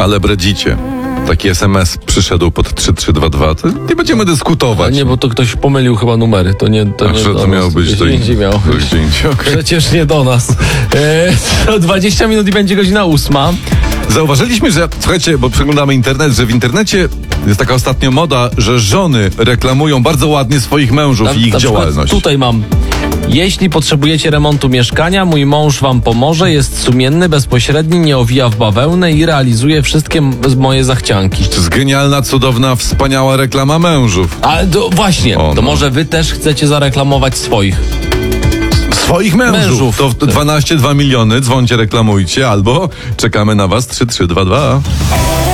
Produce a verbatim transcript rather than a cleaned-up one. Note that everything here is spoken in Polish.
ale bredzicie. Taki es em es przyszedł pod trzy trzy dwa dwa, to nie będziemy dyskutować. Nie, bo to ktoś pomylił chyba numery. To nie, to A nie że to do miało nas. być to Gdzie indziej miało to być. gdzie indziej, okej. Przecież nie do nas. E, to dwadzieścia minut i będzie godzina ósma. Zauważyliśmy, że, słuchajcie, bo przeglądamy internet, że w internecie jest taka ostatnio moda, że żony reklamują bardzo ładnie swoich mężów Na- i ich na przykład działalność. Tutaj mam. Jeśli potrzebujecie remontu mieszkania, mój mąż wam pomoże, jest sumienny, bezpośredni, nie owija w bawełnę i realizuje wszystkie m- moje zachcianki. To jest genialna, cudowna, wspaniała reklama mężów. Ale to właśnie, O, to no. może wy też chcecie zareklamować swoich. Swoich mężów. Mężów. To w dwanaście dwa miliony, dzwońcie, reklamujcie, albo czekamy na was trzy trzy dwa dwa.